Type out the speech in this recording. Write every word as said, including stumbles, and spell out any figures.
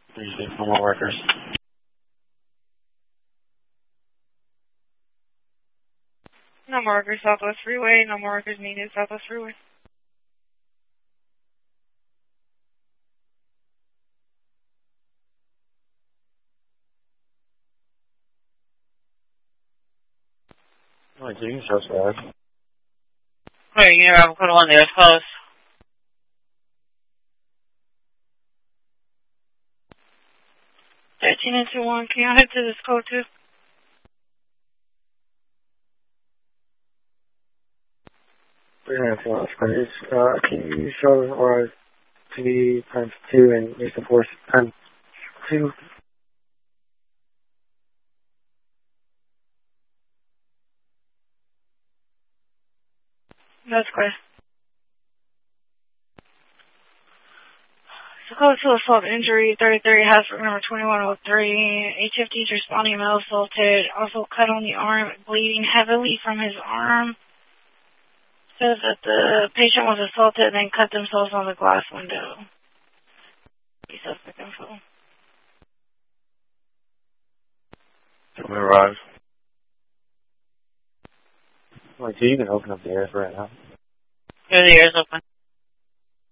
Usually for more workers. No more workers, Southwest Freeway. No more workers needed, Southwest Freeway. Oh, geez, that's bad. Wait, you have put on there, close. thirteen and two one, can you head to this code too? We're gonna have to ask uh, can you show our T times two and use the force times two? That's clear. So code to assault injury, thirty-three, hazard number twenty-one oh three. H F D's responding male assaulted, also cut on the arm, bleeding heavily from his arm. Says that the patient was assaulted and then cut themselves on the glass window. Suspect info. I'm gonna arrive. Like, so you can open up the air for right now. Here, the air's open.